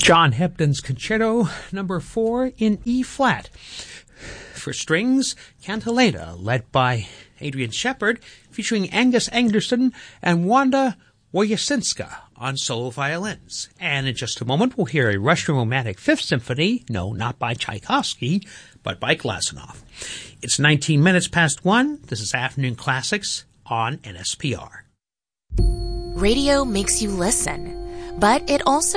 John Hepden's Concerto Number 4 in E-flat. For strings, Cantilena, led by Adrian Shepard, featuring Angus Anderson and Wanda Wojasinska on solo violins. And in just a moment, we'll hear a Russian Romantic Fifth Symphony, no, not by Tchaikovsky, but by Glazunov. It's 19 minutes past 1. This is Afternoon Classics on NSPR. Radio makes you listen, but it also